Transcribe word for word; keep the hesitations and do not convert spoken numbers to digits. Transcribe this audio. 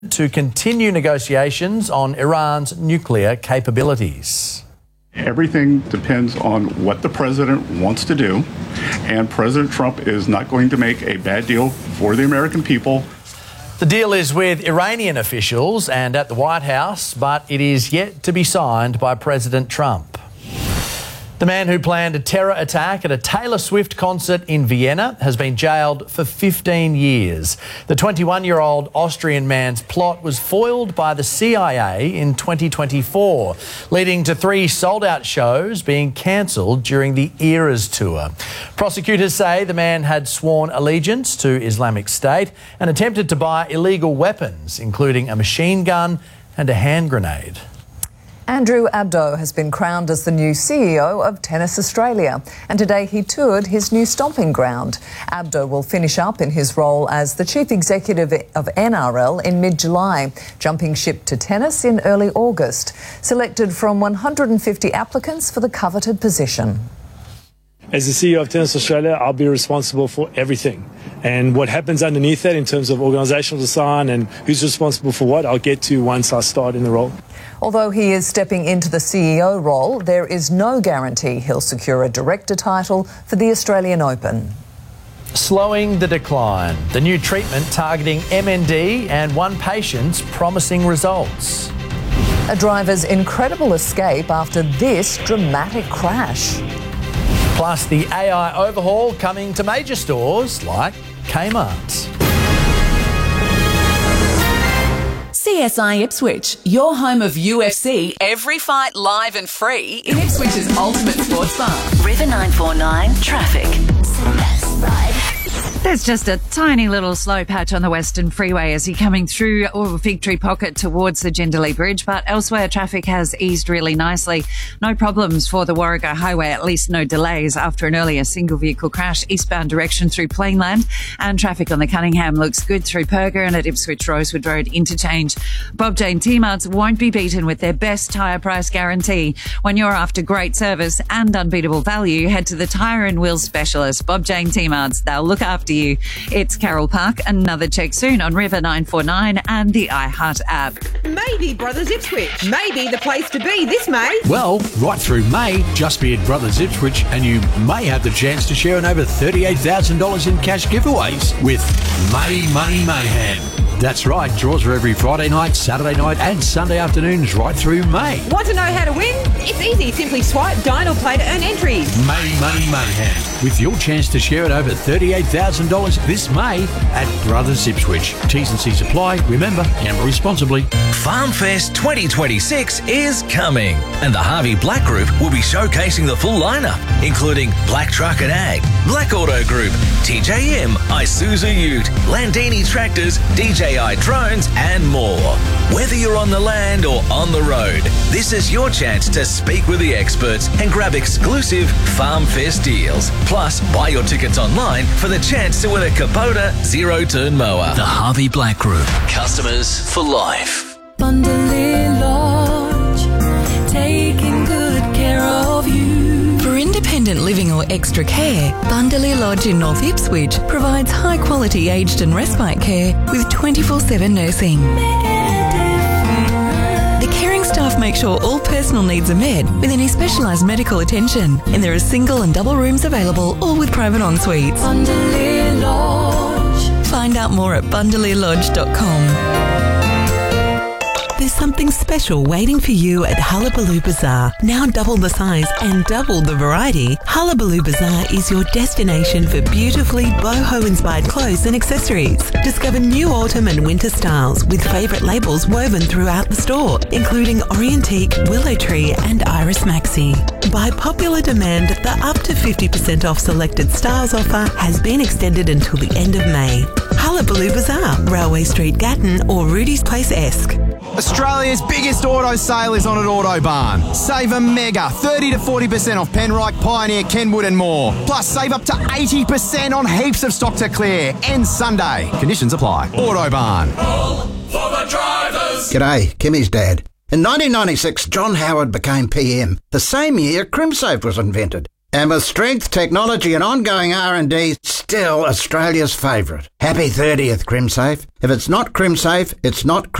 to continue negotiations on Iran's nuclear capabilities. Everything depends on what the president wants to do, and President Trump is not going to make a bad deal for the American people. The deal is with Iranian officials and at the White House, but it is yet to be signed by President Trump. The man who planned a terror attack at a Taylor Swift concert in Vienna has been jailed for fifteen years. The twenty-one-year-old Austrian man's plot was foiled by the C I A in twenty twenty-four, leading to three sold-out shows being cancelled during the Eras tour. Prosecutors say the man had sworn allegiance to Islamic State and attempted to buy illegal weapons, including a machine gun and a hand grenade. Andrew Abdo has been crowned as the new C E O of Tennis Australia, and today he toured his new stomping ground. Abdo will finish up in his role as the Chief Executive of N R L in mid-July, jumping ship to tennis in early August. Selected from one hundred fifty applicants for the coveted position. As the C E O of Tennis Australia, I'll be responsible for everything. And what happens underneath that in terms of organisational design and who's responsible for what, I'll get to once I start in the role. Although he is stepping into the C E O role, there is no guarantee he'll secure a director title for the Australian Open. Slowing the decline. The new treatment targeting M N D and one patient's promising results. A driver's incredible escape after this dramatic crash. Plus the A I overhaul coming to major stores like Kmart. C S I Ipswich, your home of U F C, every fight live and free in Ipswich's ultimate sports bar. River nine four nine traffic. There's just a tiny little slow patch on the Western Freeway as you're coming through or Fig Tree Pocket towards the Jindalee Bridge, but elsewhere traffic has eased really nicely. No problems for the Warrego Highway, at least no delays after an earlier single vehicle crash eastbound direction through Plainland, and traffic on the Cunningham looks good through Perga and at Ipswich Rosewood Road interchange. Bob Jane T-Marts won't be beaten with their best tyre price guarantee. When you're after great service and unbeatable value, head to the Tyre and Wheels specialist, Bob Jane T-Marts. They'll look after you. It's Carol Park. Another check soon on River nine four nine and the iHeart app. Maybe Brothers Ipswich. Maybe the place to be this May. Well, right through May, just be at Brothers Ipswich and you may have the chance to share in over thirty-eight thousand dollars in cash giveaways with May Money Mayhem. That's right, draws are every Friday night, Saturday night and Sunday afternoons right through May. Want to know how to win? It's easy. Simply swipe, dine or play to earn entries. May Money Mayhem, with your chance to share at over thirty-eight thousand dollars this May at Brothers Ipswich. T's and C's apply. Remember, gamble responsibly. FarmFest twenty twenty-six is coming, and the Harvey Black Group will be showcasing the full lineup, including Black Truck and Ag, Black Auto Group, T J M, Isuzu Ute, Landini Tractors, D J I Drones and more. Whether you're on the land or on the road, this is your chance to speak with the experts and grab exclusive FarmFest deals. Plus, buy your tickets online for the chance to win a Kubota zero-turn mower. The Harvey Black Group. Customers for life. Bundalea Lodge, taking good care of you. For independent living or extra care, Bundalea Lodge in North Ipswich provides high-quality aged and respite care with twenty-four seven nursing. The caring staff make sure all personal needs are met with any specialised medical attention, and there are single and double rooms available, all with private en-suites. Bundalea Lodge. Find out more at bundalea lodge dot com. There's something special waiting for you at Hullabaloo Bazaar. Now double the size and double the variety, Hullabaloo Bazaar is your destination for beautifully boho-inspired clothes and accessories. Discover new autumn and winter styles with favourite labels woven throughout the store, including Orientique, Willow Tree and Iris Maxi. By popular demand, the up to fifty percent off selected styles offer has been extended until the end of May. Hullabaloo Bazaar, Railway Street, Gatton or Rudy's Place, Esk. Australia's biggest auto sale is on at Autobarn. Save a mega thirty to forty percent off Penrite, Pioneer, Kenwood and more. Plus save up to eighty percent on heaps of stock to clear. Ends Sunday. Conditions apply. Autobarn. All for the drivers. G'day, Kimmy's dad. In nineteen ninety-six, John Howard became P M, the same year CrimSafe was invented. And with strength, technology and ongoing R and D, still Australia's favourite. Happy thirtieth, CrimSafe. If it's not CrimSafe, it's not